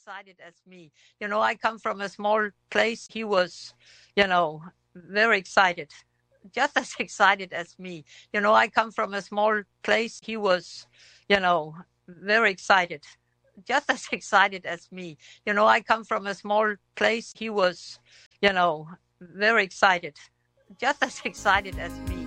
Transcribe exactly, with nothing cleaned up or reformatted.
excited as me. You know, I come from a small place. He was, you know, very excited, just as excited as me. You know, I come from a small place. He was, you know, very excited, just as excited as me. You know, I come from a small place. He was, you know, very excited, just as excited as me.